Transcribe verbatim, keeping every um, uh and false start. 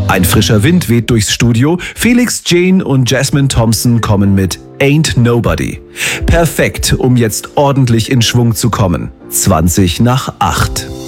Ein frischer Wind weht durchs Studio. Felix Jane und Jasmine Thompson kommen mit Ain't Nobody. Perfekt, um jetzt ordentlich in Schwung zu kommen. zwanzig nach acht.